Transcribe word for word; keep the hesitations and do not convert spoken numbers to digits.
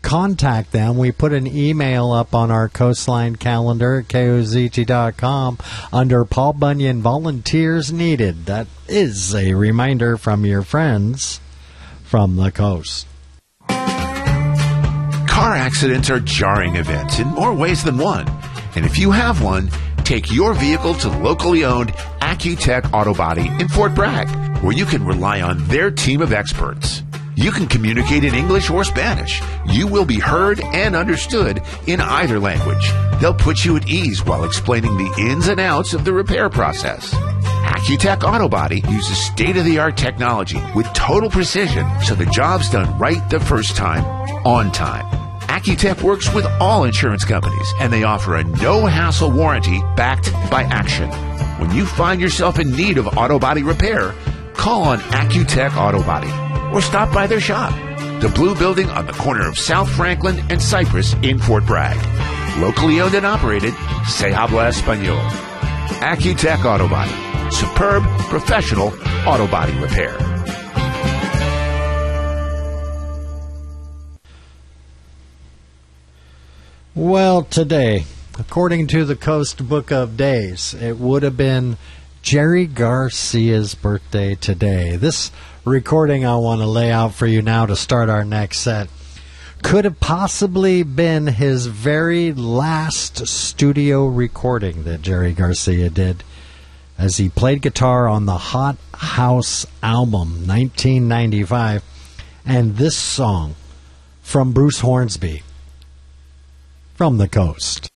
contact them. We put an email up on our Coastline calendar at K O Z T dot com under Paul Bunyan Volunteers Needed. That is a reminder from your friends from the coast. Car accidents are jarring events in more ways than one. And if you have one, take your vehicle to locally owned Accutech Auto Body in Fort Bragg, where you can rely on their team of experts. You can communicate in English or Spanish. You will be heard and understood in either language. They'll put you at ease while explaining the ins and outs of the repair process. Accutech Auto Body uses state-of-the-art technology with total precision, so the job's done right the first time, on time. Accutech works with all insurance companies, and they offer a no-hassle warranty backed by action. When you find yourself in need of auto body repair, call on Accutech Auto Body or stop by their shop, the Blue Building on the corner of South Franklin and Cypress in Fort Bragg. Locally owned and operated, se habla español. Accutech Auto Body. Superb, professional auto body repair. Well, today, according to the Coast Book of Days, it would have been Jerry Garcia's birthday today. This recording I want to lay out for you now to start our next set could have possibly been his very last studio recording that Jerry Garcia did, as he played guitar on the Hot House album, nineteen ninety-five, and this song from Bruce Hornsby, From the Coast.